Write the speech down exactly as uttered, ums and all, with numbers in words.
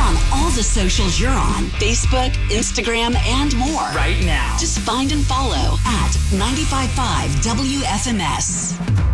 on all the socials you're on. Facebook, Instagram, and more. Right now. Just find and follow at ninety-five point five W F M S.